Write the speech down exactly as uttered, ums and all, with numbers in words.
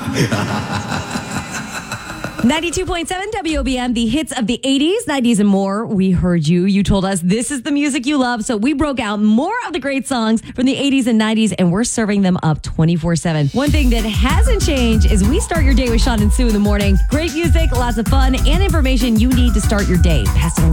ninety-two point seven W O B M, the hits of the eighties, nineties, and more. We heard you. You told us this is the music you love. So we broke out more of the great songs from the eighties and nineties, and we're serving them up twenty-four seven. One thing that hasn't changed is we start your day with Sean and Sue in the morning. Great music, lots of fun, and information you need to start your day. Pass it along.